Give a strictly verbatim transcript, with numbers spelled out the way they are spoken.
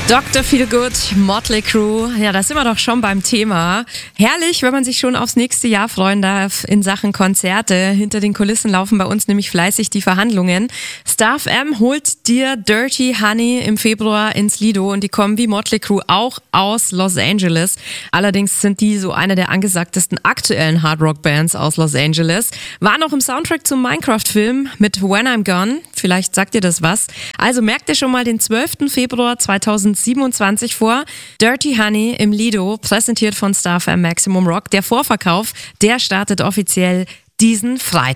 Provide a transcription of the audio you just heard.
Doktor Feelgood, Motley Crue, ja, da sind wir doch schon beim Thema. Herrlich, wenn man sich schon aufs nächste Jahr freuen darf in Sachen Konzerte. Hinter den Kulissen laufen bei uns nämlich fleißig die Verhandlungen. Star F M holt dir Dirty Honey im Februar ins Lido und die kommen wie Motley Crue auch aus Los Angeles. Allerdings sind die so eine der angesagtesten aktuellen Hardrock-Bands aus Los Angeles. War noch im Soundtrack zum Minecraft-Film mit When I'm Gone. Vielleicht sagt ihr das was. Also merkt ihr schon mal den zwölften Februar zweitausendsiebenundzwanzig vor. Dirty Honey im Lido, präsentiert von Star F M Maximum Rock. Der Vorverkauf, der startet offiziell diesen Freitag.